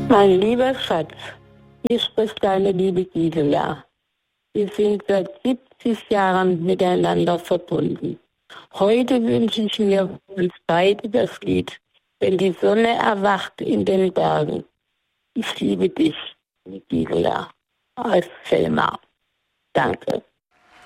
Mein lieber Schatz, hier spricht deine liebe Gisela. Wir sind seit 70 Jahren miteinander verbunden. Heute wünsche ich mir uns beide das Lied Wenn die Sonne erwacht in den Bergen. Ich liebe dich, Gisela, als Selma. Danke.